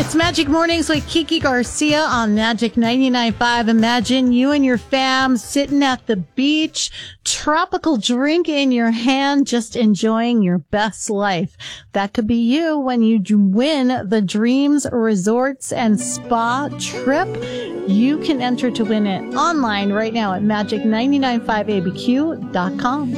It's Magic Mornings with Kiki Garcia on Magic 99.5. Imagine you and your fam sitting at the beach, tropical drink in your hand, just enjoying your best life. That could be you when you win the Dreams Resorts and Spa trip. You can enter to win it online right now at magic995abq.com.